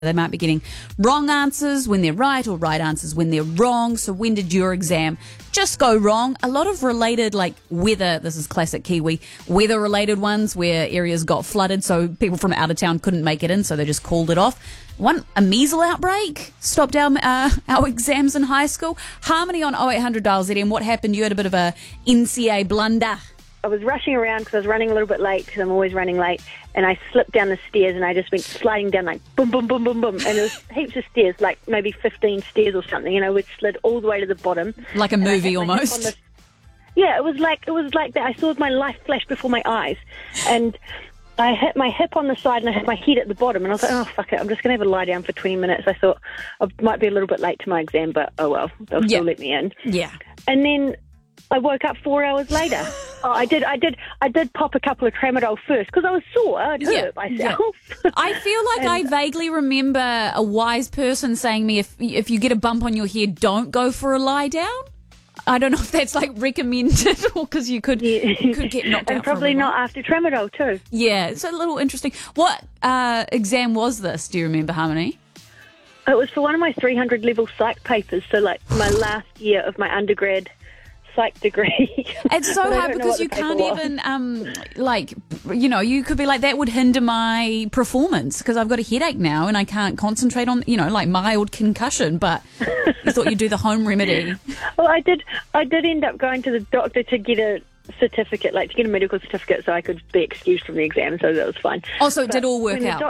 They might be getting wrong answers when they're right or right answers when they're wrong. So when did your exam just go wrong? A lot of related, like weather, this is classic Kiwi, weather-related ones where areas got flooded, so people from out of town couldn't make it in, so they just called it off. A measles outbreak stopped our exams in high school. Harmony on 0800 dial ZM. What happened? You had a bit of a NCA blunder. I was rushing around because I was running a little bit late because I'm always running late, and I slipped down the stairs and I just went sliding down like boom, boom, boom, boom, boom, and there was heaps of stairs, like maybe 15 stairs or something, and I slid all the way to the bottom. Like a movie almost. Yeah, it was like that. I saw my life flash before my eyes, and I hit my hip on the side and I hit my head at the bottom, and I was like, oh, fuck it, I'm just going to have a lie down for 20 minutes. I thought I might be a little bit late to my exam, but oh well, they'll still let me in. Yeah. And then I woke up 4 hours later. I did pop a couple of Tramadol first because I was sore. I'd hurt myself. Yeah. I feel like I vaguely remember a wise person saying to me, if you get a bump on your head, don't go for a lie down. I don't know if that's like recommended or because you could get knocked out. And probably not after Tramadol too. Yeah, it's a little interesting. What exam was this? Do you remember, Harmony? It was for one of my 300 level psych papers. So like my last year of my undergrad psych degree. It's so hard because you can't even, you could be like, that would hinder my performance because I've got a headache now and I can't concentrate on, like mild concussion, but you thought you'd do the home remedy. Well, I did end up going to the doctor to get a certificate, like to get a medical certificate so I could be excused from the exam, so that was fine. Oh, so it did all work out?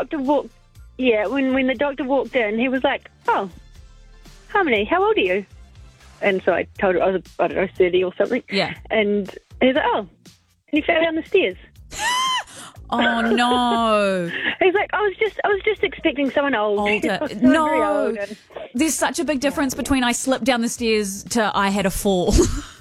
When the doctor walked in, he was like, oh, Harmony, how old are you? And so I told her I was, 30 or something. Yeah. And he was like, oh, and he fell down the stairs. Oh, no. He's like, I was just expecting someone older. No. Old. There's such a big difference between I slipped down the stairs to I had a fall.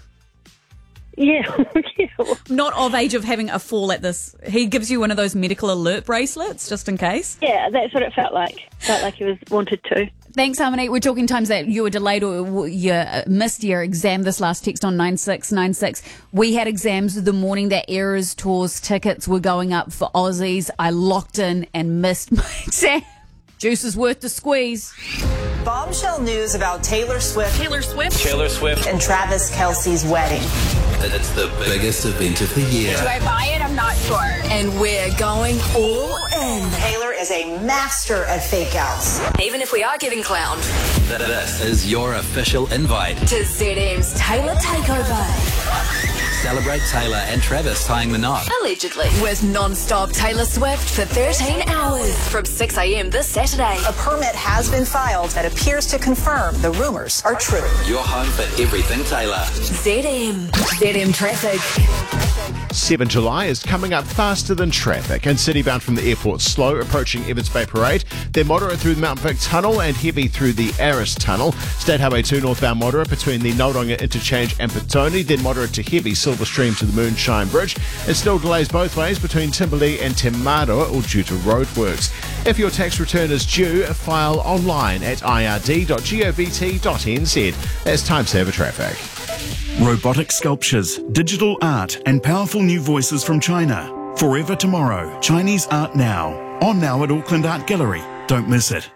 Yeah. Not of age of having a fall at this. He gives you one of those medical alert bracelets just in case. Yeah, that's what it felt like. Felt like he was wanted to. Thanks, Harmony. We're talking times that you were delayed or you missed your exam. This last text on 9696. We had exams the morning that Eras Tours tickets were going up for Aussies. I locked in and missed my exam. Juice is worth the squeeze. Bombshell news about Taylor Swift and Travis Kelce's wedding. It's the biggest event of the year. Do I buy it? I'm not sure. And we're going all in. Taylor is a master at fake outs. Even if we are getting clowned. This is your official invite To ZM's Taylor Takeover. Celebrate Taylor and Travis tying the knot. Allegedly. With non-stop Taylor Swift for 13 hours. From 6 a.m. this Saturday. A permit has been filed that appears to confirm the rumors are true. Your home for everything Taylor. ZM Traffic. 7 July is coming up faster than traffic, and citybound from the airport slow approaching Evans Bay Parade, then moderate through the Mount Vic Tunnel and heavy through the Aris Tunnel. State Highway 2 northbound moderate between the Noronga Interchange and Petone, then moderate to heavy Silver Stream to the Moonshine Bridge, and still delays both ways between Timberley and Te Maroa, all due to roadworks. If your tax return is due, file online at ird.govt.nz. That's Time Saver Traffic. Robotic sculptures, digital art, and powerful new voices from China. Forever Tomorrow, Chinese Art Now. On now at Auckland Art Gallery. Don't miss it.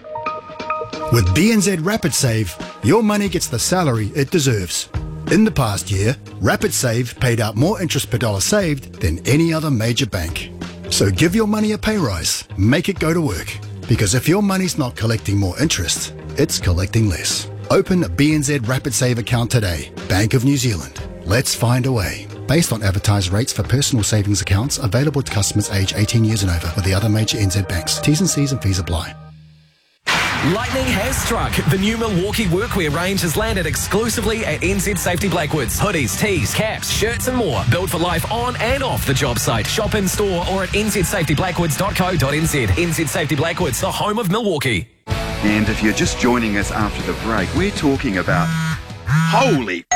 With BNZ Rapid Save, your money gets the salary it deserves. In the past year, Rapid Save paid out more interest per dollar saved than any other major bank. So give your money a pay rise. Make it go to work. Because if your money's not collecting more interest, it's collecting less. Open a BNZ Rapid Save account today. Bank of New Zealand. Let's find a way. Based on advertised rates for personal savings accounts available to customers aged 18 years and over with the other major NZ banks. T's and C's and fees apply. Lightning has struck. The new Milwaukee workwear range has landed exclusively at NZ Safety Blackwoods. Hoodies, tees, caps, shirts and more. Built for life on and off the job site. Shop in store or at nzsafetyblackwoods.co.nz. NZ Safety Blackwoods, the home of Milwaukee. And if you're just joining us after the break, we're talking about holy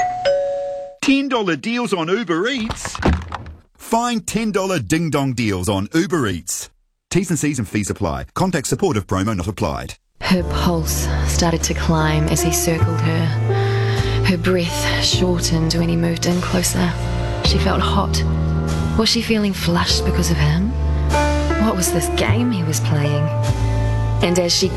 $10 deals on Uber Eats. Find $10 ding-dong deals on Uber Eats. T's and C's and fees apply. Contact support if promo not applied. Her pulse started to climb as he circled her. Her breath shortened when he moved in closer. She felt hot. Was she feeling flushed because of him? What was this game he was playing? And as she